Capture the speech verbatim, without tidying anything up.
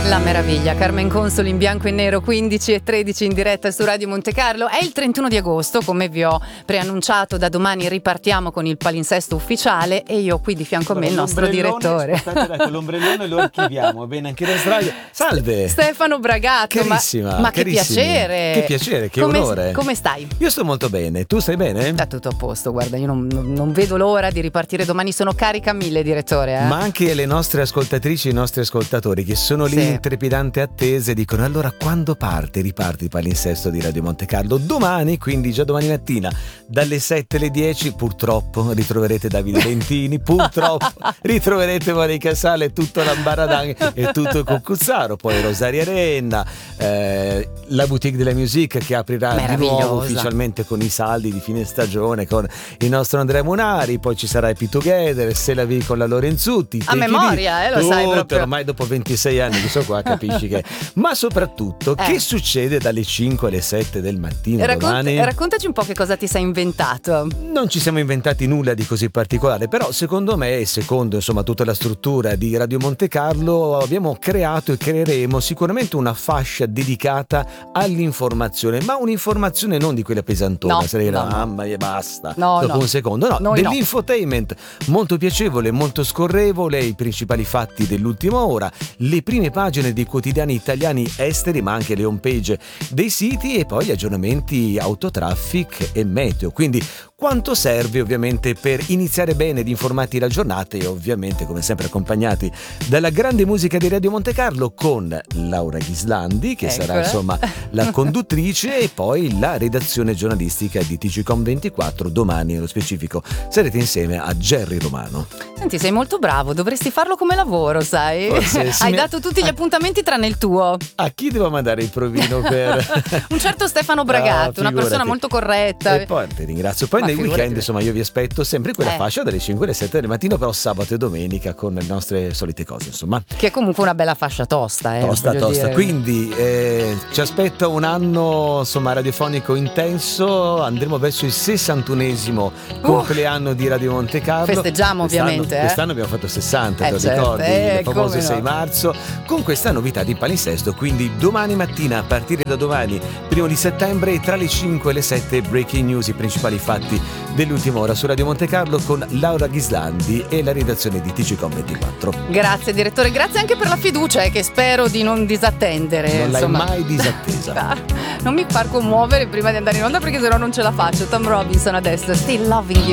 La meraviglia, Carmen Consoli in bianco e nero, quindici e tredici in diretta su Radio Monte Carlo. È il trentuno di agosto, come vi ho preannunciato, da domani ripartiamo con il palinsesto ufficiale e io qui di fianco a me il nostro direttore. Aspettate, ecco, l'ombrellone lo archiviamo, bene, anche da Sdraio. Salve! Stefano Bragatto, carissima, ma, ma che piacere! Che piacere, che come, onore! Come stai? Io sto molto bene, tu stai bene? Sta tutto a posto, guarda, io non, non, non vedo l'ora di ripartire domani, sono carica mille, direttore. Eh? Ma anche le nostre ascoltatrici e i nostri ascoltatori che sono lì Sì. in trepidante attesa e dicono: allora quando parte? Riparte il palinsesto di Radio Monte Carlo domani, quindi già domani mattina dalle sette alle dieci. Purtroppo ritroverete Davide Lentini, purtroppo ritroverete Monica Sale, tutto l'ambaradan e tutto il Cucuzzaro, poi Rosaria Renna, eh, la Boutique de la Musique che aprirà di nuovo ufficialmente con i saldi di fine stagione con il nostro Andrea Munari, poi ci sarà Happy Together, Se la vi con la Lorenzutti, a memoria, eh, lo tutto, sai proprio. Ormai dopo ventisei anni che sono qua capisci che. Ma soprattutto eh. che succede dalle cinque alle sette del mattino Raccont- domani? Raccontaci un po' che cosa ti sei inventato. Non ci siamo inventati nulla di così particolare, però secondo me e secondo insomma tutta la struttura di Radio Monte Carlo abbiamo creato e creeremo sicuramente una fascia dedicata all'informazione, ma un'informazione non di quella pesantona, no, sarei no, la mamma e basta no, dopo no. un secondo, no, Noi dell'infotainment no. Molto piacevole, molto scorrevole, i principali fatti dell'ultima ora, le prime pagine dei quotidiani italiani esteri, ma anche le home page dei siti e poi gli aggiornamenti autotraffic e meteo, quindi quanto serve ovviamente per iniziare bene ed informati la giornata e ovviamente come sempre accompagnati dalla grande musica di Radio Monte Carlo con Laura Ghislandi che Eccola. sarà insomma la conduttrice e poi la redazione giornalistica di T G Com ventiquattro. Domani nello specifico sarete insieme a Gerry Romano. Senti, sei molto bravo, dovresti farlo come lavoro, sai? Forse sì. Hai dato tutti gli appuntamenti tranne il tuo. A chi devo mandare il provino per un certo Stefano Bragatto, ah, una persona molto corretta. E poi ti ringrazio. Poi Ma nel figurati. weekend insomma io vi aspetto sempre in quella eh. fascia dalle cinque alle sette del mattino, però sabato e domenica con le nostre solite cose insomma. Che è comunque una bella fascia tosta, eh, Tosta, tosta. dire. Quindi eh, ci aspetta un anno insomma radiofonico intenso. Andremo verso il sessantunesimo uh, compleanno di Radio Monte Carlo. Festeggiamo quest'anno, ovviamente. Eh? Quest'anno abbiamo fatto sessanta, eh, te lo certo. ricordi? Eh, il famoso no. sei marzo. Con questa novità di palinsesto. Quindi domani mattina, a partire da domani, primo di settembre, tra le cinque e le sette, breaking news, i principali fatti dell'ultima ora su Radio Monte Carlo con Laura Ghislandi e la redazione di T G Com ventiquattro. Grazie direttore, grazie anche per la fiducia eh, che spero di non disattendere. Non insomma. l'hai mai disattesa. Non mi far commuovere prima di andare in onda perché sennò non ce la faccio. Tom Robinson adesso, Still Loving You.